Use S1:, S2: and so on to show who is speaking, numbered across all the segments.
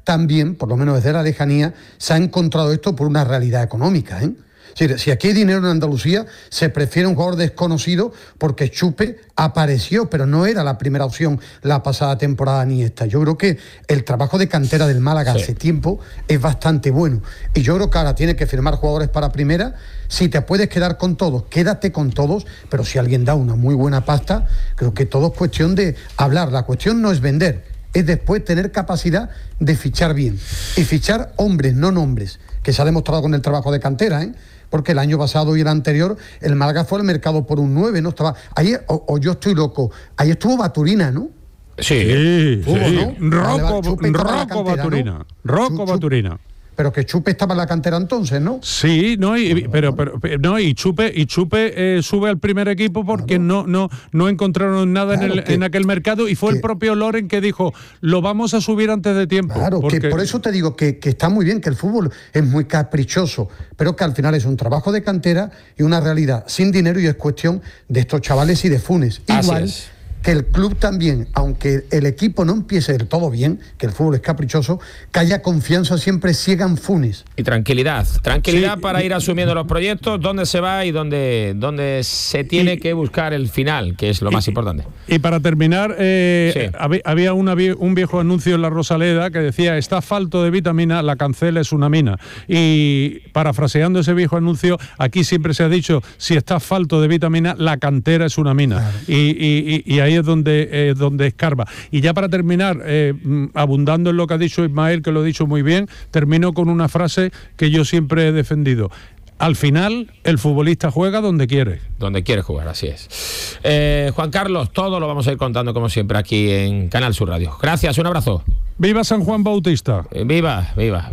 S1: también, por lo menos desde la lejanía, se ha encontrado esto por una realidad económica, ¿eh? Si aquí hay dinero en Andalucía, se prefiere un jugador desconocido porque Chupe apareció, pero no era la primera opción la pasada temporada ni esta. Yo creo que el trabajo de cantera del Málaga hace tiempo es bastante bueno. Y yo creo que ahora tiene que firmar jugadores para primera. Si te puedes quedar con todos, quédate con todos, pero si alguien da una muy buena pasta, creo que todo es cuestión de hablar. La cuestión no es vender, es después tener capacidad de fichar bien. Y fichar hombres, no nombres, que se ha demostrado con el trabajo de cantera, ¿eh? Porque el año pasado y el anterior el Málaga fue al mercado por un 9, ¿no? Estaba ahí, o yo estoy loco, ahí estuvo Baturina, ¿no?
S2: Sí.
S1: ¿no?
S2: Rocco Baturina. Rocco Baturina.
S1: Pero que Chupe estaba en la cantera entonces, ¿no?
S2: Sí, no, y Chupe sube al primer equipo porque no encontraron nada en aquel mercado, y fue el propio Loren que dijo, lo vamos a subir antes de tiempo.
S1: Claro, porque... que por eso te digo que está muy bien, que el fútbol es muy caprichoso, pero que al final es un trabajo de cantera y una realidad sin dinero, y es cuestión de estos chavales y de Funes. Igual que el club también, aunque el equipo no empiece del todo bien, que el fútbol es caprichoso, que haya confianza siempre ciega en Funes.
S3: Y tranquilidad para ir asumiendo los proyectos, dónde se va y dónde se tiene que buscar el final, que es lo más importante.
S2: Y para terminar, había un viejo anuncio en la Rosaleda que decía, está falto de vitamina, la Cancela es una mina. Y parafraseando ese viejo anuncio, aquí siempre se ha dicho, si está falto de vitamina, la cantera es una mina. Claro. Y ahí es donde escarba. Y ya para terminar, abundando en lo que ha dicho Ismael, que lo ha dicho muy bien, termino con una frase que yo siempre he defendido. Al final, el futbolista juega donde quiere.
S3: Donde quiere jugar, así es. Juan Carlos, todo lo vamos a ir contando como siempre aquí en Canal Sur Radio. Gracias, un abrazo.
S2: ¡Viva San Juan Bautista!
S3: ¡Viva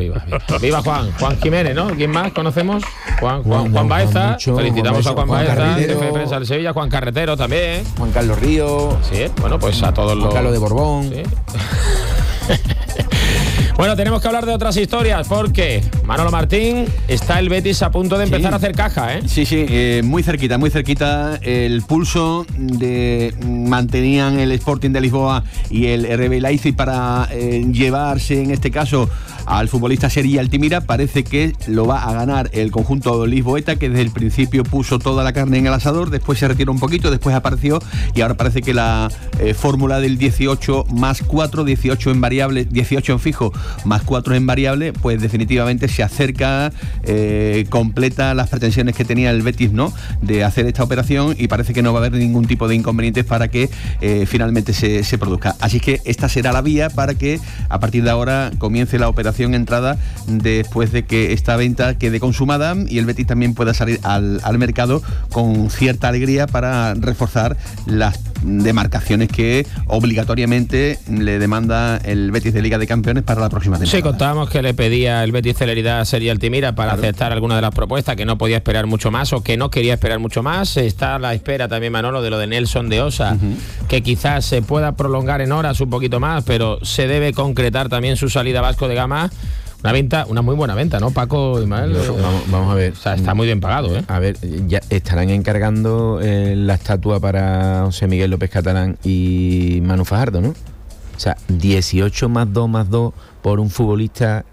S3: Juan Jiménez, ¿no? ¿Quién más conocemos? Juan Baeza. Felicitamos a Juan Baeza, jefe de prensa del Sevilla. Juan Carretero también.
S4: Juan Carlos Río.
S3: Sí, bueno, pues a todos los...
S4: Juan Carlos de Borbón.
S3: Sí. Bueno, tenemos que hablar de otras historias porque, Manolo Martín, está el Betis a punto de empezar a hacer caja, ¿eh?
S5: Sí, muy cerquita. El pulso mantenían el Sporting de Lisboa y el RB Leipzig para llevarse, en este caso, al futbolista Sergi Altimira. Parece que lo va a ganar el conjunto lisboeta, que desde el principio puso toda la carne en el asador, después se retiró un poquito, después apareció, y ahora parece que la fórmula del 18 más 4, 18 en variable, 18 en fijo más 4 en variable, pues definitivamente se acerca, completa las pretensiones que tenía el Betis, ¿no?, de hacer esta operación, y parece que no va a haber ningún tipo de inconvenientes para que finalmente se produzca. Así que esta será la vía para que a partir de ahora comience la operación entrada, después de que esta venta quede consumada y el Betis también pueda salir al mercado con cierta alegría para reforzar las demarcaciones que obligatoriamente le demanda el Betis de Liga de Campeones para la próxima temporada.
S3: Sí, contábamos que le pedía el Betis celeridad a Sergi Altimira para aceptar alguna de las propuestas, que no podía esperar mucho más o que no quería esperar mucho más. Está a la espera también, Manolo, de lo de Nelson de Osa, que quizás se pueda prolongar en horas un poquito más, pero se debe concretar también su salida a Vasco de Gama. Una muy buena venta, ¿no, Paco, Ismael?
S4: Vamos a ver.
S3: O sea, está muy bien pagado, ¿eh?
S4: A ver, ya estarán encargando la estatua para José Miguel López Catalán y Manu Fajardo, ¿no? O sea, 18 más 2 por un futbolista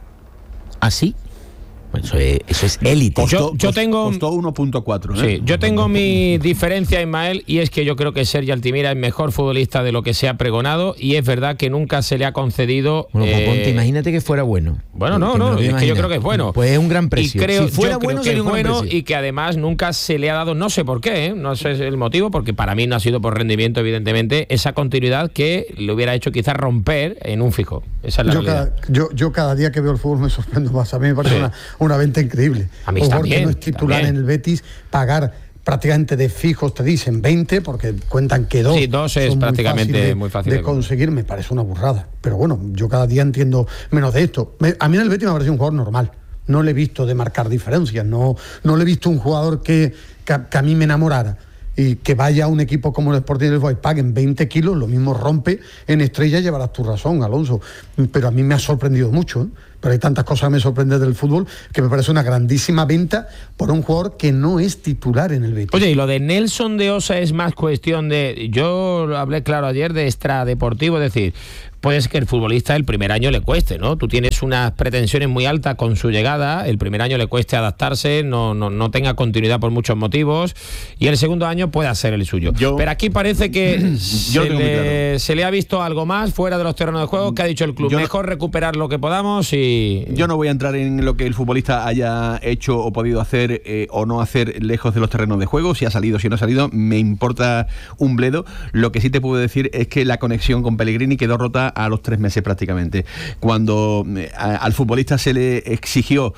S4: así. Bueno, eso es élite.
S3: Yo tengo
S5: 1.4.
S3: Sí, yo tengo mi diferencia, Ismael, y es que yo creo que Sergi Altimira es mejor futbolista de lo que se ha pregonado, y es verdad que nunca se le ha concedido.
S4: Bueno, pues ponte, imagínate que fuera bueno.
S3: Bueno, no, es que yo creo que es bueno.
S4: Pues es un gran precio.
S3: Y
S4: si fuera bueno,
S3: sería
S4: un gran
S3: bueno,
S4: precio.
S3: y que además nunca se le ha dado, no sé por qué, no sé el motivo, porque para mí no ha sido por rendimiento, evidentemente, esa continuidad que le hubiera hecho quizás romper en un fijo. Esa es la realidad.
S1: Yo cada día que veo el fútbol me sorprendo más. A mí me parece una venta increíble.
S3: A mí también.
S1: Que no es titular en el Betis, pagar prácticamente de fijos, te dicen 20, porque cuentan que 2.
S3: Sí, 2 es prácticamente muy fácil
S1: de conseguir. Me parece una burrada. Pero bueno, yo cada día entiendo menos de esto. A mí en el Betis me ha parecido un jugador normal. No le he visto de marcar diferencias. No le he visto un jugador que a mí me enamorara. Y que vaya a un equipo como el Sporting de Lisboa y paguen 20 kilos, lo mismo rompe en Estrella, llevarás tu razón, Alonso. Pero a mí me ha sorprendido mucho, ¿eh? Pero hay tantas cosas que me sorprenden del fútbol que me parece una grandísima venta por un jugador que no es titular en el Betis.
S3: Oye, y lo de Nelson de Osa es más cuestión de... Yo hablé claro ayer de extradeportivo, es decir, puede ser que el futbolista el primer año le cueste, ¿no? Tú tienes unas pretensiones muy altas con su llegada, el primer año le cueste adaptarse, no tenga continuidad por muchos motivos, y el segundo año pueda ser el suyo. Pero aquí parece que se le ha visto algo más fuera de los terrenos de juego, que ha dicho el club, mejor recuperar lo que podamos y...
S5: Yo no voy a entrar en lo que el futbolista haya hecho o podido hacer o no hacer lejos de los terrenos de juego, si ha salido, si no ha salido, me importa un bledo. Lo que sí te puedo decir es que la conexión con Pellegrini quedó rota a los 3 meses prácticamente. Cuando al futbolista se le exigió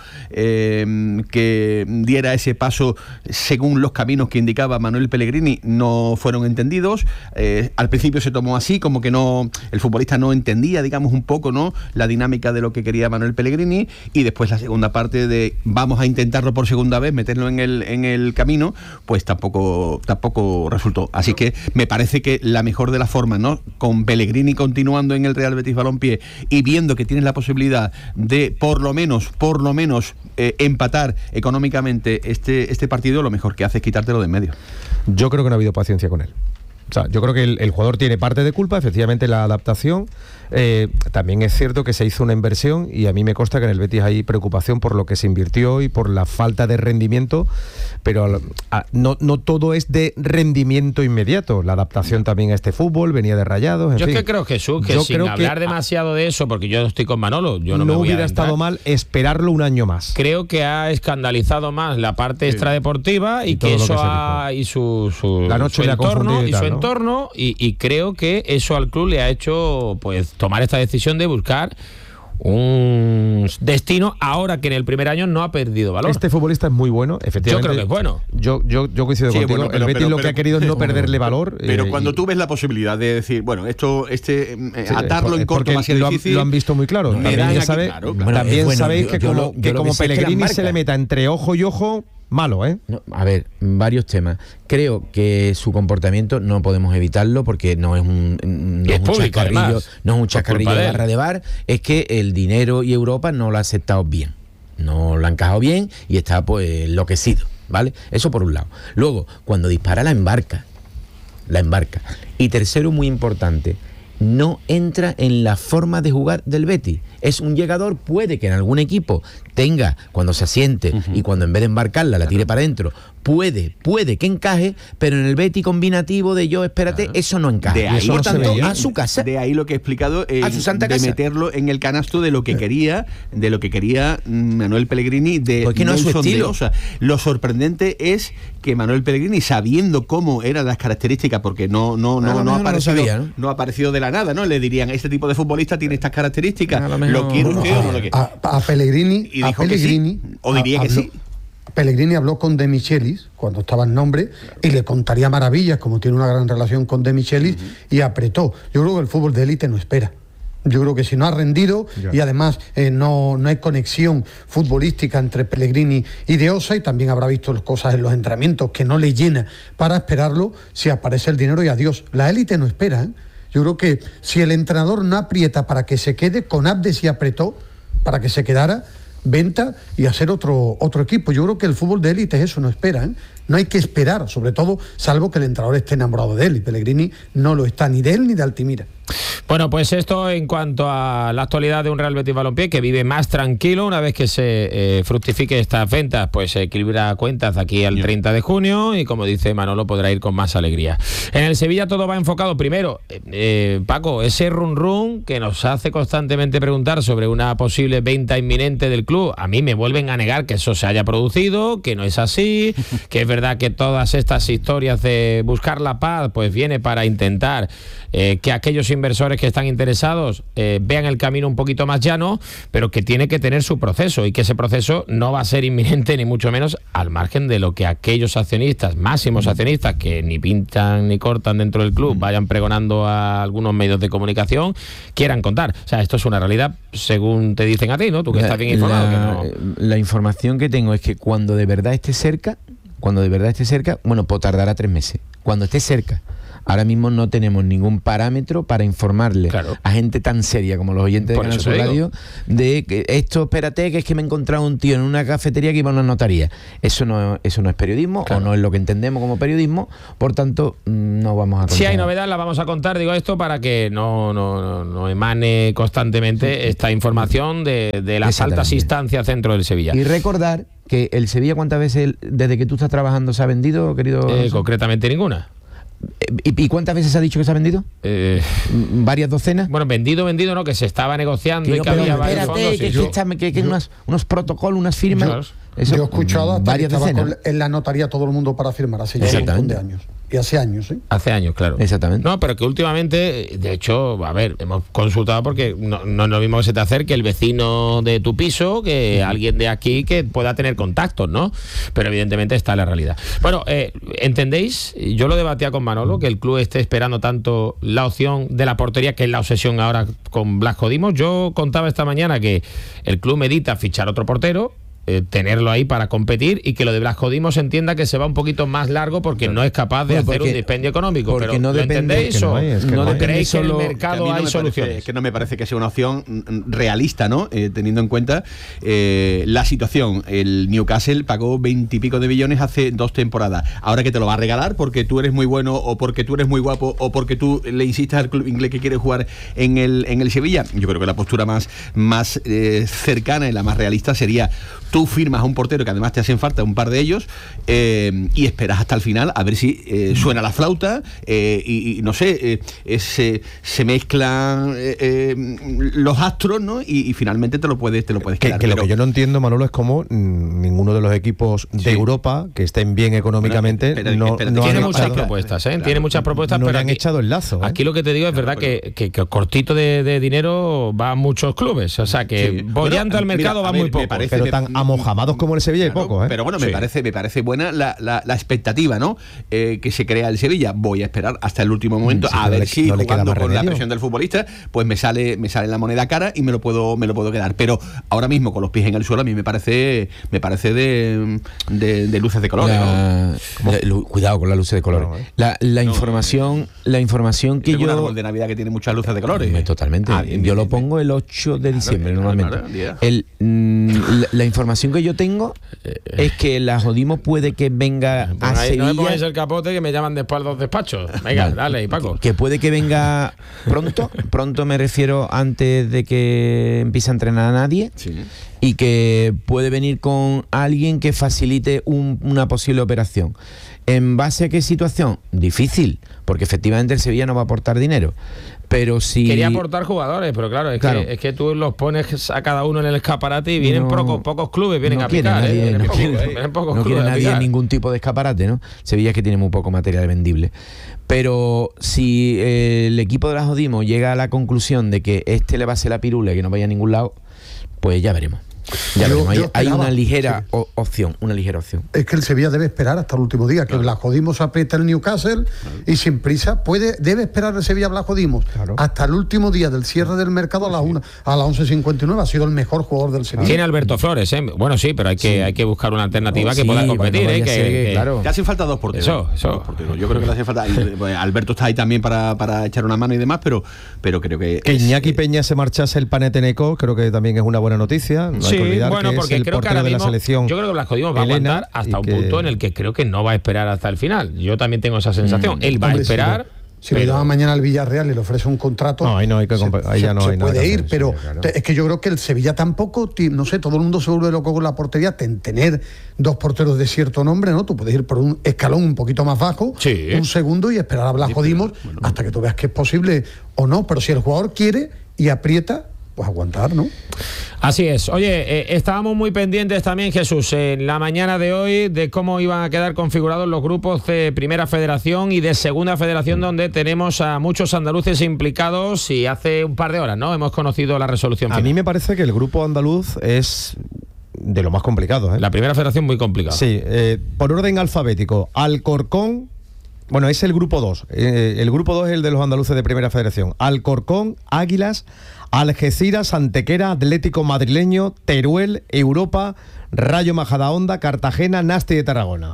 S5: que diera ese paso según los caminos que indicaba Manuel Pellegrini, no fueron entendidos. Al principio se tomó así, como que el futbolista no entendía, digamos, un poco, ¿no?, la dinámica de lo que quería Manuel Pellegrini, y después la segunda parte de vamos a intentarlo por segunda vez, meterlo en el camino, pues tampoco resultó. Así que me parece que la mejor de las formas, ¿no?, con Pellegrini continuando en el Real Betis Balompié y viendo que tienes la posibilidad de por lo menos empatar económicamente este partido, lo mejor que hace es quitártelo de en medio.
S6: Yo creo que no ha habido paciencia con él. O sea, yo creo que el jugador tiene parte de culpa, efectivamente, la adaptación. También es cierto que se hizo una inversión, y a mí me consta que en el Betis hay preocupación por lo que se invirtió y por la falta de rendimiento, pero no todo es de rendimiento inmediato. La adaptación también a este fútbol venía de Rayados.
S3: Yo es que creo, Jesús, que sin hablar demasiado de eso, porque yo estoy con Manolo, yo no me voy
S6: hubiera estado mal esperarlo un año más.
S3: Creo que ha escandalizado más la parte extradeportiva y que eso y su entorno, y creo que eso al club le ha hecho pues tomar esta decisión de buscar un destino ahora que en el primer año no ha perdido valor.
S6: Este futbolista es muy bueno, efectivamente.
S3: Yo creo que es bueno.
S6: Yo coincido contigo. Bueno, el Betis lo que ha querido es no perderle valor.
S5: Pero cuando tú ves la posibilidad de decir, bueno, atarlo en corto va a ser difícil.
S6: Lo han visto muy claro. También sabéis que como Pellegrini se le meta entre ojo y ojo, malo, ¿eh?
S4: No, a ver, varios temas. Creo que su comportamiento no podemos evitarlo porque no es un chascarrillo de barra de bar. Es que el dinero y Europa no lo ha aceptado bien. No lo ha encajado bien y está pues enloquecido, ¿vale? Eso por un lado. Luego, cuando dispara la embarca. Y tercero, muy importante, no entra en la forma de jugar del Betis. Es un llegador, puede que en algún equipo tenga, cuando se asiente y cuando en vez de embarcarla la tire para adentro, puede que encaje, pero en el Betis combinativo de espérate, eso no encaja.
S5: De ahí,
S4: por tanto, a su casa.
S5: De ahí lo que he explicado,
S4: a su santa
S5: de
S4: casa.
S5: Meterlo en el canasto de lo que quería Manuel Pellegrini
S4: porque no es su estilo.
S5: O sea, lo sorprendente es que Manuel Pellegrini, sabiendo cómo eran las características, porque no ha aparecido de la nada, ¿no? Le dirían, este tipo de futbolista tiene estas características, ¿lo quiere usted o no lo quiere?
S1: A Pellegrini,
S5: y dijo que sí, o diría que sí.
S1: Pellegrini habló con De Michelis cuando estaba en nombre y le contaría maravillas, como tiene una gran relación con De Michelis, y apretó. Yo creo que el fútbol de élite no espera. Yo creo que si no ha rendido y además no hay conexión futbolística entre Pellegrini y De Osa, y también habrá visto cosas en los entrenamientos que no le llena para esperarlo, si aparece el dinero y adiós. La élite no espera, ¿eh? Yo creo que si el entrenador no aprieta para que se quede, con Abde sí apretó para que se quedara, venta y hacer otro equipo. Yo creo que el fútbol de élite es eso, no espera, ¿eh? No hay que esperar, sobre todo, salvo que el entrenador esté enamorado de él, y Pellegrini no lo está, ni de él ni de Altimira.
S3: Bueno, pues esto en cuanto a la actualidad de un Real Betis Balompié que vive más tranquilo una vez que se fructifique estas ventas, pues se equilibra cuentas aquí al 30 de junio y, como dice Manolo, podrá ir con más alegría. En el Sevilla todo va enfocado primero, Paco, ese run que nos hace constantemente preguntar sobre una posible venta inminente del club. A mí me vuelven a negar que eso se haya producido, que no es así, que es verdad que todas estas historias de buscar la paz pues viene para intentar que aquellos inversores que están interesados vean el camino un poquito más llano, pero que tiene que tener su proceso, y que ese proceso no va a ser inminente ni mucho menos, al margen de lo que aquellos accionistas, máximos accionistas, que ni pintan ni cortan dentro del club, vayan pregonando a algunos medios de comunicación, quieran contar. O sea, esto es una realidad según te dicen a ti, ¿no? Tú que estás bien informado.
S4: La información que tengo es que cuando de verdad esté cerca, bueno, pues tardará 3 meses. Cuando esté cerca. ahora mismo no tenemos ningún parámetro para informarle a gente tan seria como los oyentes de Canal Sur Radio de que esto, espérate, que es que me he encontrado un tío en una cafetería que iba a una notaría. Eso no es periodismo, o no es lo que entendemos como periodismo, por tanto no vamos a contar.
S3: Si hay novedad la vamos a contar, digo esto para que no emane constantemente esta información de las altas instancias dentro del Sevilla.
S4: Y recordar que el Sevilla, ¿cuántas veces desde que tú estás trabajando se ha vendido, querido?
S3: Concretamente ninguna.
S4: ¿Y cuántas veces ha dicho que se ha vendido? ¿Varias docenas?
S3: Bueno, vendido no, que se estaba negociando y que había varios fondos.
S4: Unos protocolos, unas firmas.
S3: Claro.
S1: Yo he escuchado hasta
S4: varias
S1: que estaba
S4: decenas
S1: en la notaría todo el mundo para firmar hace ya un montón de años. Y hace años, ¿sí?
S3: Hace años, claro.
S4: Exactamente.
S3: No, pero que últimamente, de hecho, a ver, hemos consultado porque no es lo mismo que se te acerque el vecino de tu piso que alguien de aquí que pueda tener contactos, ¿no? Pero evidentemente está la realidad. Bueno, ¿entendéis? Yo lo debatía con Manolo, que el club esté esperando tanto la opción de la portería, que es la obsesión ahora con Blasco Dimos. Yo contaba esta mañana que el club medita fichar otro portero, tenerlo ahí para competir, y que lo de Blasco Dimos entienda que se va un poquito más largo porque no es capaz de hacer un dispendio económico.
S4: Porque
S3: pero
S4: no
S3: ¿lo
S4: depende,
S3: entendéis o no creéis que en el mercado
S5: no
S3: hay soluciones?
S5: Es que no me parece que sea una opción realista, ¿no? Teniendo en cuenta la situación. El Newcastle pagó 20 y pico de millones hace 2 temporadas. Ahora que te lo va a regalar porque tú eres muy bueno, o porque tú eres muy guapo, o porque tú le insistes al club inglés que quiere jugar en el Sevilla. Yo creo que la postura más cercana y la más realista sería: tú firmas a un portero que además te hacen falta un par de ellos, y esperas hasta el final a ver si suena la flauta, y no sé, se mezclan los astros, ¿no? Y finalmente te lo puedes quedar.
S6: Que lo que yo no entiendo, Manolo, es cómo ninguno de los equipos de Europa que estén bien económicamente no
S3: tiene muchas propuestas, tiene muchas propuestas,
S6: no
S3: pero
S6: le han echado el lazo.
S3: Aquí lo que te digo es verdad que cortito de dinero va a muchos clubes, o sea que bollante al mercado va muy poco.
S6: Pero tan amojamados como el Sevilla hay pocos, ¿eh?
S5: Pero bueno, me parece buena la expectativa, ¿no? Que se crea el Sevilla. Voy a esperar hasta el último momento a ver si jugando con la presión del futbolista, pues me sale la moneda cara y me lo puedo quedar. Pero ahora mismo con los pies en el suelo a mí me parece de luces de colores, ¿no?
S4: Cuidado con las luces de colores. La información que
S5: yo...
S4: un
S5: árbol de Navidad que tiene muchas luces de colores.
S4: Totalmente. Yo lo pongo el 8 de diciembre normalmente. La información que yo tengo es que la Jodimos puede que venga a Sevilla.
S3: No me pongáis el capote que me llaman después a los despachos. Venga, dale, Paco.
S4: Que puede que venga pronto me refiero antes de que empiece a entrenar a nadie. Sí. Y que puede venir con alguien que facilite una posible operación. ¿En base a qué situación? Difícil, porque efectivamente el Sevilla no va a aportar dinero. Pero si...
S3: Quería aportar jugadores, pero claro, es que tú los pones a cada uno en el escaparate y vienen pocos clubes, vienen a picar.
S4: No quiere nadie ningún tipo de escaparate, ¿no? Sevilla es que tiene muy poco material vendible. Pero si el equipo de la Jodimos llega a la conclusión de que este le va a ser la pirula y que no vaya a ningún lado, pues ya veremos. Hay una ligera opción,
S1: Es que el Sevilla debe esperar hasta el último día, que la Jodimos aprieta el Newcastle y sin prisa debe esperar el Sevilla Blas Jodimos hasta el último día del cierre del mercado a las 11:59. Ha sido el mejor jugador del Sevilla.
S3: Tiene Alberto Flores, Bueno, sí, pero hay que buscar una alternativa que pueda competir,
S5: Te hacen falta 2 porteros. Eso. Yo creo que le hace falta. Alberto está ahí también para echar una mano y demás, pero creo que
S6: Iñaki Peña se marchase el Paneteneco, creo que también es una buena noticia.
S3: Sí, bueno, porque creo que ahora mismo, yo creo que Blasco Dimos va a aguantar hasta un punto en el que creo que no va a esperar hasta el final. Yo también tengo esa sensación. Él va a esperar.
S1: Si le llama mañana al Villarreal y le ofrece un contrato,
S6: ahí no hay que
S1: puede ir, pero es que yo creo que el Sevilla tampoco, no sé, todo el mundo se vuelve loco con la portería, tener 2 porteros de cierto nombre, ¿no? Tú puedes ir por un escalón un poquito más bajo, un segundo, y esperar a Blasco Dimos hasta que tú veas que es posible o no, pero si el jugador quiere y aprieta, pues aguantar, ¿no?
S3: Así es. Oye, estábamos muy pendientes también, Jesús, en la mañana de hoy, de cómo iban a quedar configurados los grupos de Primera Federación y de Segunda Federación, donde tenemos a muchos andaluces implicados, y hace un par de horas, ¿no?, hemos conocido la resolución final.
S6: A mí me parece que el grupo andaluz es de lo más complicado, ¿eh?
S3: La Primera Federación muy complicada.
S6: Sí, por orden alfabético, Alcorcón, bueno, es el grupo 2. El grupo 2 es el de los andaluces de Primera Federación. Alcorcón, Águilas, Algeciras, Antequera, Atlético Madrileño, Teruel, Europa, Rayo Majadahonda, Cartagena, Nasti de Tarragona.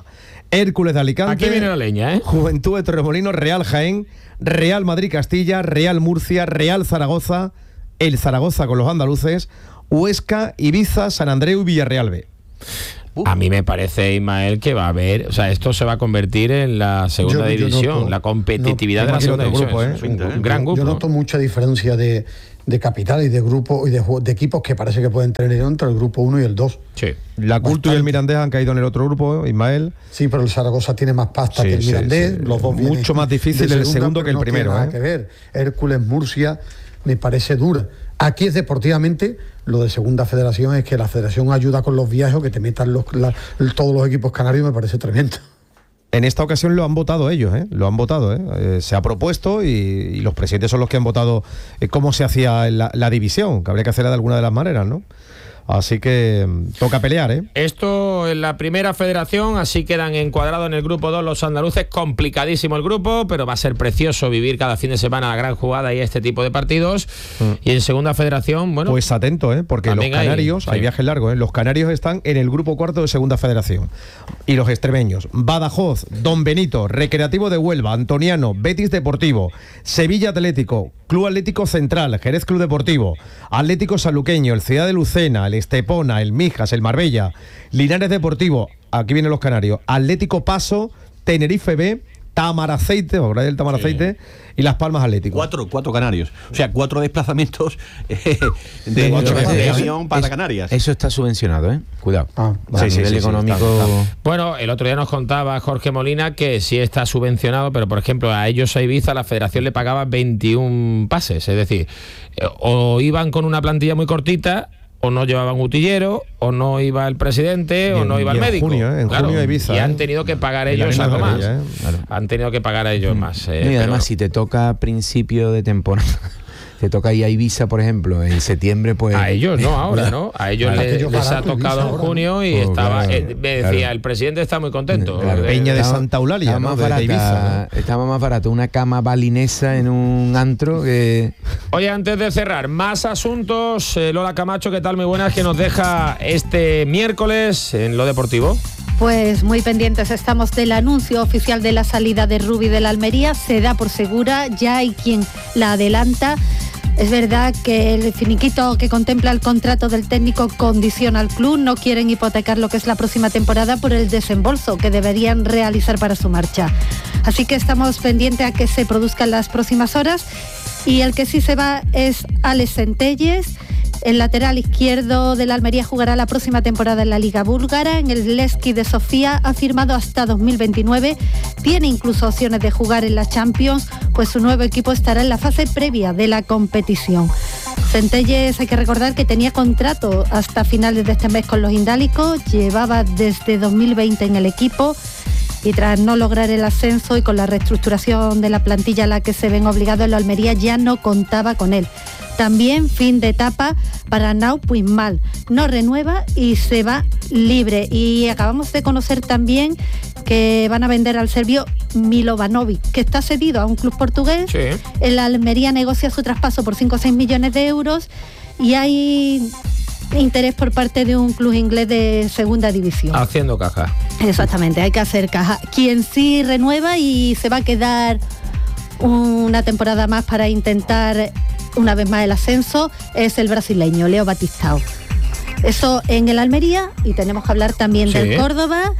S6: Hércules de Alicante.
S3: Aquí viene la leña, ¿eh?
S6: Juventud de Torremolinos, Real Jaén, Real Madrid Castilla, Real Murcia, Real Zaragoza, el Zaragoza con los andaluces, Huesca, Ibiza, San Andreu y Villarreal B.
S3: A mí me parece, Ismael, que va a haber, o sea, esto se va a convertir en la segunda división, la competitividad de la segunda división.
S6: Grupo,
S3: es un gran grupo.
S1: Yo noto mucha diferencia de capital y de grupo y de equipos que parece que pueden tener entre el grupo 1 y el 2.
S3: Sí.
S6: La Culto y el Mirandés han caído en el otro grupo, Ismael.
S1: Sí, pero el Zaragoza tiene más pasta que el Mirandés.
S6: Sí.
S1: Los dos
S6: mucho más difícil el segundo que el primero.
S1: No tiene nada que ver. Hércules, Murcia, me parece dura. Aquí es deportivamente, lo de segunda federación es que la federación ayuda con los viajes, que te metan todos los equipos canarios, me parece tremendo.
S6: En esta ocasión lo han votado ellos, lo han votado. Se ha propuesto y los presidentes son los que han votado cómo se hacía la división, que habría que hacerla de alguna de las maneras, ¿no? Así que toca pelear, ¿eh?
S3: Esto en la primera federación, así quedan encuadrados en el grupo 2 los andaluces. Complicadísimo el grupo, pero va a ser precioso vivir cada fin de semana la gran jugada y este tipo de partidos. Y en segunda federación, bueno...
S6: Pues atento, porque los canarios, hay viajes largos, los canarios están en el grupo cuarto de segunda federación. Y los extremeños, Badajoz, Don Benito, Recreativo de Huelva, Antoniano, Betis Deportivo, Sevilla Atlético, Club Atlético Central, Jerez Club Deportivo, Atlético Sanluqueño, el Ciudad de Lucena, el Estepona, el Mijas, el Marbella, Linares Deportivo, aquí vienen los canarios, Atlético Paso, Tenerife B, Tamaraceite, el Tamaraceite, y Las Palmas Atlético.
S5: Cuatro canarios. O sea, 4 desplazamientos de avión para Canarias.
S4: Eso está subvencionado, ¿eh? Cuidado.
S5: A
S4: nivel económico.
S3: Está. Bueno, el otro día nos contaba Jorge Molina que sí está subvencionado, pero por ejemplo a ellos a Ibiza la federación le pagaba 21 pases. Es decir, o iban con una plantilla muy cortita, o no llevaban utillero, o no iba el presidente, o no iba el médico.
S6: En junio Ibiza,
S3: y han tenido que pagar ellos algo más.
S6: Claro.
S3: Han tenido que pagar a ellos más.
S4: Y además,
S3: pero...
S4: si te toca a principio de temporada, te toca ir a Ibiza, por ejemplo, en septiembre, pues...
S3: A ellos no, ahora, ¿no? A ellos les ha tocado en junio y estaba... me decía, el presidente está muy contento.
S6: La Peña de Santa Eulalia,
S4: estaba más barata, Ibiza, ¿no? Estaba más barato una cama balinesa en un antro que...
S3: Oye, antes de cerrar, más asuntos. Lola Camacho, ¿qué tal? Muy buenas, que nos deja este miércoles en lo deportivo.
S7: Pues muy pendientes estamos del anuncio oficial de la salida de Rubi de la Almería. Se da por segura, ya hay quien la adelanta. Es verdad que el finiquito que contempla el contrato del técnico condiciona al club. No quieren hipotecar lo que es la próxima temporada por el desembolso que deberían realizar para su marcha. Así que estamos pendientes a que se produzcan las próximas horas. Y el que sí se va es Alex Centelles. El lateral izquierdo de la Almería jugará la próxima temporada en la Liga Búlgara. En el Levski de Sofía ha firmado hasta 2029. Tiene incluso opciones de jugar en la Champions, pues su nuevo equipo estará en la fase previa de la competición. Centelles, hay que recordar que tenía contrato hasta finales de este mes con los indálicos. Llevaba desde 2020 en el equipo. Y tras no lograr el ascenso y con la reestructuración de la plantilla a la que se ven obligados, la Almería ya no contaba con él. También fin de etapa para Nau Puigmal. No renueva y se va libre. Y acabamos de conocer también que van a vender al serbio Milovanovic, que está cedido a un club portugués.
S3: Sí.
S7: El Almería negocia su traspaso por 5 o 6 millones de euros y hay interés por parte de un club inglés de segunda división.
S3: Haciendo caja.
S7: Exactamente, hay que hacer caja. Quien sí renueva y se va a quedar una temporada más para intentar una vez más el ascenso es el brasileño Leo Batistao. Eso en el Almería. Y tenemos que hablar también del Córdoba,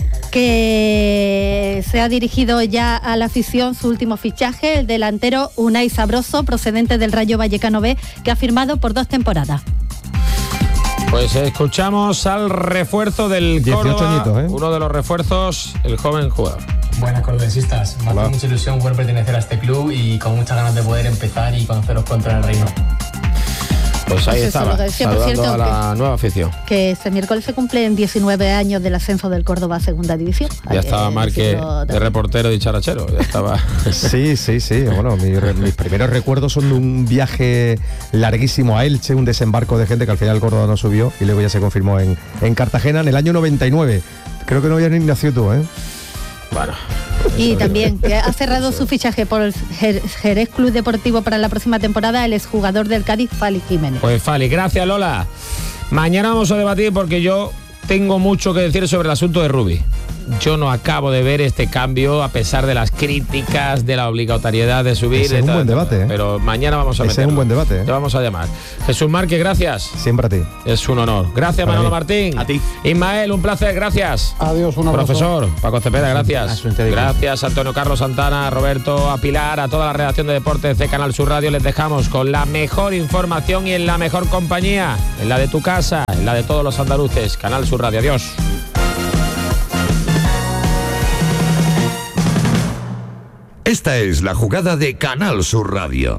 S7: que se ha dirigido ya a la afición su último fichaje, el delantero Unai Sabroso, procedente del Rayo Vallecano B, que ha firmado por 2 temporadas.
S3: Pues escuchamos al refuerzo del Córdoba, añitos, uno de los refuerzos, el joven jugador.
S8: Buenas cordobesistas, me hace mucha ilusión poder pertenecer a este club y con muchas ganas de poder empezar y conoceros pronto en el reino.
S3: Pues ahí estaba, saludando a la nueva afición.
S7: Que este miércoles se cumplen 19 años del ascenso del Córdoba a segunda división.
S3: Ya estaba Marque de reportero y charachero, ya estaba.
S6: Sí. Bueno, mis primeros recuerdos son de un viaje larguísimo a Elche, un desembarco de gente que al final el Córdoba no subió y luego ya se confirmó en Cartagena en el año 99. Creo que no había ni nacido tú, ¿eh?
S3: Bueno.
S7: Y también que ha cerrado su fichaje por el Jerez Club Deportivo para la próxima temporada el exjugador del Cádiz, Fali Jiménez.
S3: Pues Fali, gracias Lola. Mañana vamos a debatir porque yo tengo mucho que decir sobre el asunto de Rubi. Yo no acabo de ver este cambio a pesar de las críticas, de la obligatoriedad de subir.
S6: Ese es un buen debate, ¿eh?
S3: Pero mañana vamos a meterlo.
S6: Ese es un buen debate, ¿eh?
S3: Te vamos a llamar. Jesús Márquez, gracias.
S6: Siempre a ti.
S3: Es un honor. Gracias,
S6: Para
S3: Manolo
S6: mí.
S3: Martín.
S5: A ti.
S3: Ismael, un placer, gracias.
S1: Adiós, un abrazo.
S3: Profesor Paco Cepeda, gracias. Gracias, Antonio Carlos Santana, a Roberto, a Pilar, a toda la redacción de deportes de Canal Sur Radio. Les dejamos con la mejor información y en la mejor compañía, en la de tu casa, en la de todos los andaluces. Canal Sur Radio, adiós.
S9: Esta es la jugada de Canal Sur Radio.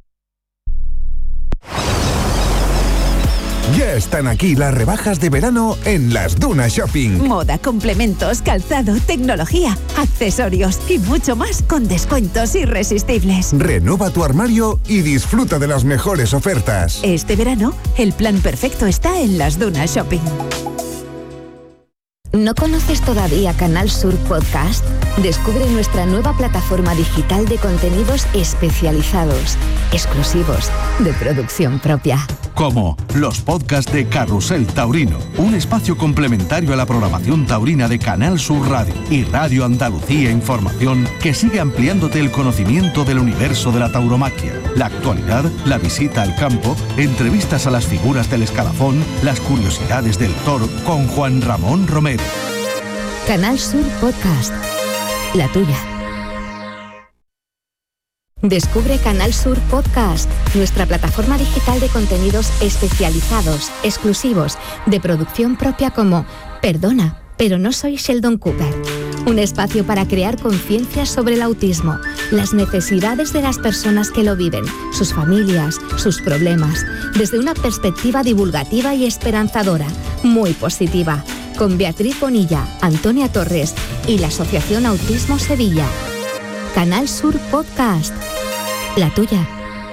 S10: Ya están aquí las rebajas de verano en Las Dunas Shopping.
S11: Moda, complementos, calzado, tecnología, accesorios y mucho más con descuentos irresistibles.
S10: Renueva tu armario y disfruta de las mejores ofertas.
S11: Este verano, el plan perfecto está en Las Dunas Shopping.
S12: ¿No conoces todavía Canal Sur Podcast? Descubre nuestra nueva plataforma digital de contenidos especializados, exclusivos, de producción propia.
S13: Como los podcasts de Carrusel Taurino, un espacio complementario a la programación taurina de Canal Sur Radio y Radio Andalucía Información, que sigue ampliándote el conocimiento del universo de la tauromaquia, la actualidad, la visita al campo, entrevistas a las figuras del escalafón, las curiosidades del toro con Juan Ramón Romero.
S12: Canal Sur Podcast, la tuya. Descubre Canal Sur Podcast, nuestra plataforma digital de contenidos especializados, exclusivos, de producción propia como Perdona, pero no soy Sheldon Cooper. Un espacio para crear conciencia sobre el autismo, las necesidades de las personas que lo viven, sus familias, sus problemas, desde una perspectiva divulgativa y esperanzadora, muy positiva, con Beatriz Bonilla, Antonia Torres y la Asociación Autismo Sevilla. Canal Sur Podcast, la tuya.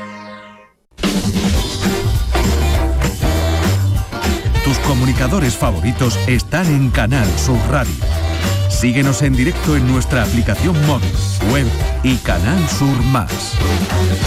S13: Tus comunicadores favoritos están en Canal Sur Radio. Síguenos en directo en nuestra aplicación móvil, web y Canal Sur Más.